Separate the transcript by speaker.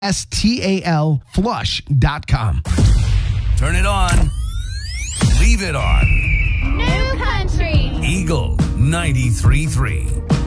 Speaker 1: STAL flush.com.
Speaker 2: Turn it on. Leave it on.
Speaker 3: New Country.
Speaker 2: Eagle 93.3.